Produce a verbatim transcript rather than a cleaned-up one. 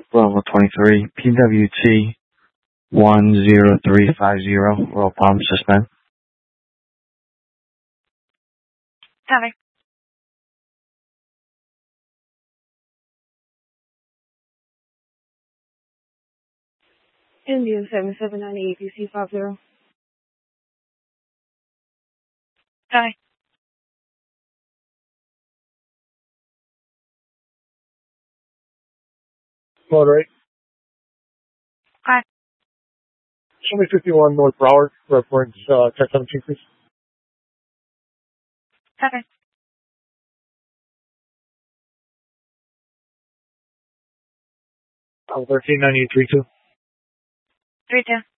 Bravo twenty-three, P W T one zero three five zero, Royal Palm suspend. Copy. Indian seven seven nine eight, B C five zero. Copy. Moderate. Hi. Show me fifty-one North Broward, reference uh, ten seventeen, please. Copy. thirteen ninety-eight three two. Three two.